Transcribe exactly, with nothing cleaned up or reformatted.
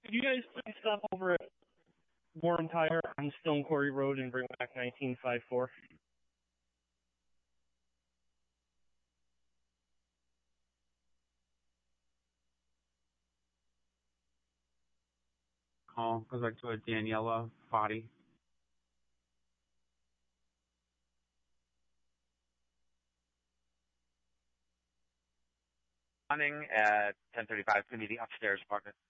Could you guys please stop over at Warren Tire on Stone Quarry Road and bring back nineteen fifty-four? Call goes back to a Daniela Foddy. Running at ten thirty-five, going to be the upstairs apartment.